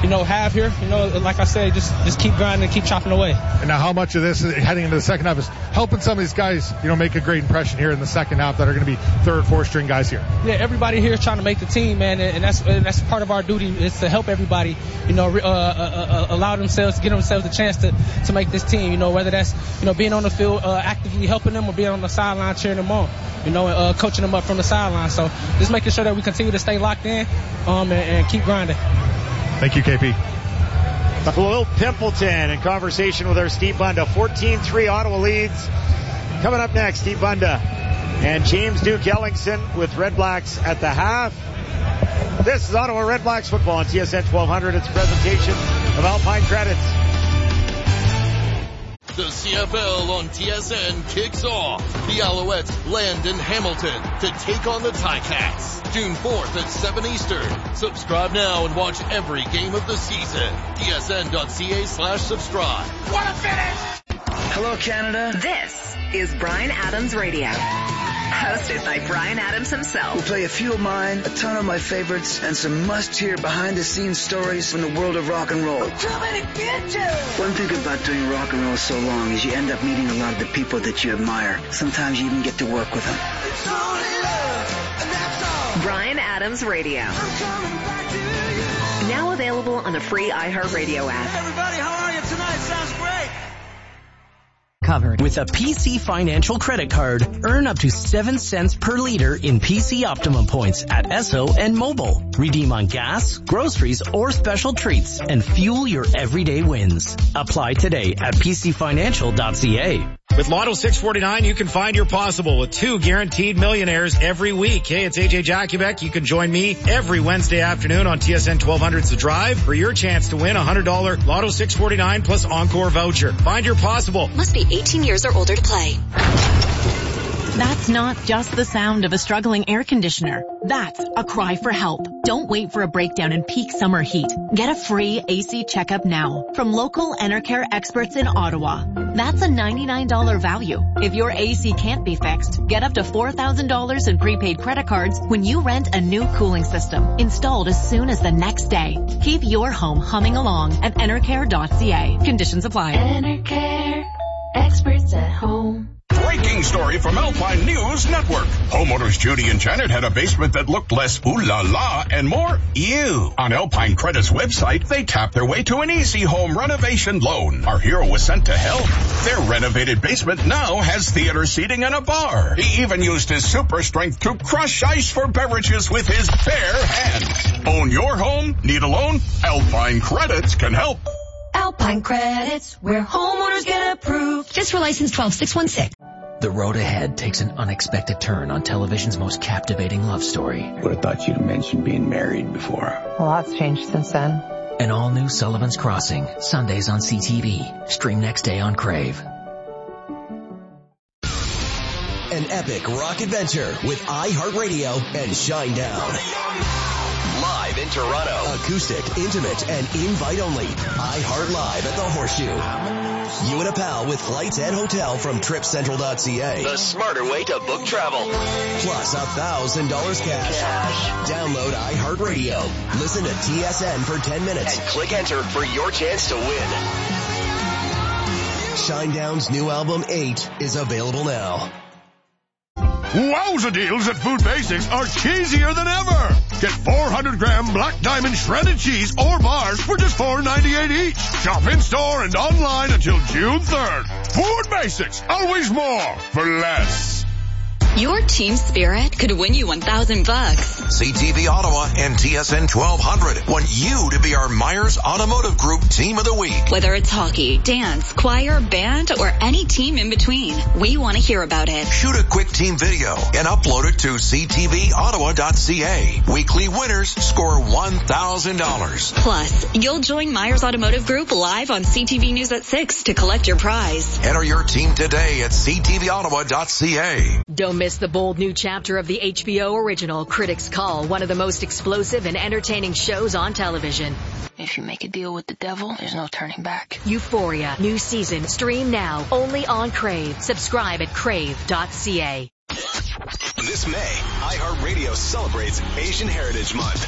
have here. Like I said, just keep grinding and keep chopping away. And now how much of this heading into the second half is helping some of these guys, make a great impression here in the second half that are going to be third, fourth string guys here? Yeah, everybody here is trying to make the team, man, and that's part of our duty is to help everybody, allow themselves, give themselves a chance to make this team, whether that's, being on the field, actively helping them or being on the sideline cheering them on, and coaching them up from the sideline. So just making sure that we continue to stay locked in, and keep grinding. Thank you, KP. Will Pimpleton in conversation with our Steve Bunda. 14-3 Ottawa leads. Coming up next, Steve Bunda and James Duke Ellingson with Red Blacks at the half. This is Ottawa Red Blacks football on TSN 1200. It's a presentation of Alpine Credits. The CFL on TSN kicks off. The Alouettes land in Hamilton to take on the Ticats. June 4th at 7 Eastern. Subscribe now and watch every game of the season. TSN.ca/subscribe. What a finish! Hello, Canada. This is Bryan Adams Radio. Hosted by Bryan Adams himself. We'll play a few of mine, a ton of my favorites, and some must-hear behind-the-scenes stories from the world of rock and roll. One thing about doing rock and roll so long is you end up meeting a lot of the people that you admire. Sometimes you even get to work with them. Bryan Adams Radio. Now available on the free iHeartRadio app. Everybody, how are you tonight? Sounds great. Covered. With a PC Financial credit card, earn up to 7 cents per liter in PC Optimum points at Esso and Mobile. Redeem on gas, groceries, or special treats and fuel your everyday wins. Apply today at pcfinancial.ca. With Lotto 649, you can find your possible with 2 guaranteed millionaires every week. Hey, it's AJ Jakubek. You can join me every Wednesday afternoon on TSN 1200's The Drive for your chance to win a $100 Lotto 649 plus Encore voucher. Find your possible. Must be 18 years or older to play. That's not just the sound of a struggling air conditioner. That's a cry for help. Don't wait for a breakdown in peak summer heat. Get a free AC checkup now from local Enercare experts in Ottawa. That's a $99 value. If your AC can't be fixed, get up to $4,000 in prepaid credit cards when you rent a new cooling system installed as soon as the next day. Keep your home humming along at enercare.ca. Conditions apply. Enercare, experts at home. Breaking story from Alpine News Network. Homeowners Judy and Janet had a basement that looked less ooh la la and more ew. On Alpine Credit's website, they tapped their way to an easy home renovation loan. Our hero was sent to help. Their renovated basement now has theater seating and a bar. He even used his super strength to crush ice for beverages with his bare hands. Own your home? Need a loan? Alpine Credits can help. Alpine Credits, where homeowners get approved. Just for license 12616. The road ahead takes an unexpected turn on television's most captivating love story. Would have thought you'd mentioned being married before. A lot's changed since then. An all-new Sullivan's Crossing, Sundays on CTV. Stream next day on Crave. An epic rock adventure with iHeartRadio and Shinedown. Live in Toronto. Acoustic, intimate, and invite only. iHeart Live at the Horseshoe. You and a pal with flights and hotel from TripCentral.ca. The smarter way to book travel. Plus $1,000 cash. Download iHeartRadio. Listen to TSN for 10 minutes. And click enter for your chance to win. Shinedown's new album 8 is available now. Wowza deals at Food Basics are cheesier than ever. Get 400-gram Black Diamond shredded cheese or bars for just $4.98 each. Shop in-store and online until June 3rd. Food Basics, always more for less. Your team spirit could win you $1,000. CTV Ottawa and TSN 1200 want you to be our Myers Automotive Group Team of the Week. Whether it's hockey, dance, choir, band, or any team in between, we want to hear about it. Shoot a quick team video and upload it to ctvottawa.ca. Weekly winners score $1,000. Plus, you'll join Myers Automotive Group live on CTV News at 6 to collect your prize. Enter your team today at ctvottawa.ca. Don't miss the bold new chapter of the HBO original Critics Call, one of the most explosive and entertaining shows on television. If you make a deal with the devil, there's no turning back. Euphoria, new season, stream now, only on Crave. Subscribe at crave.ca. This May, iHeartRadio celebrates Asian Heritage Month.